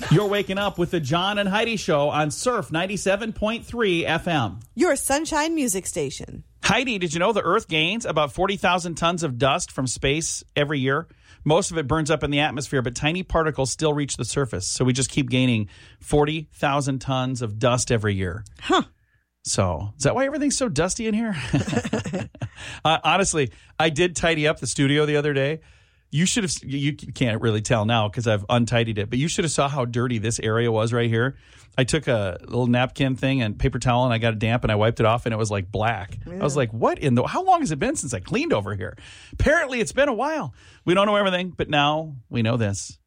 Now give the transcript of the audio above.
You're waking up with the John and Heidi Show on Surf 97.3 FM. Your sunshine music station. Heidi, did you know the Earth gains about 40,000 tons of dust from space every year? Most of it burns up in the atmosphere, but tiny particles still reach the surface. So we just keep gaining 40,000 tons of dust every year. Huh. So is that why everything's so dusty in here? Honestly, I did tidy up the studio the other day. You can't really tell now because I've untidied it, but you should have saw how dirty this area was right here. I took a little napkin thing and paper towel and I got it damp and I wiped it off and it was like black. Yeah. I was like, how long has it been since I cleaned over here? Apparently it's been a while. We don't know everything, but now we know this.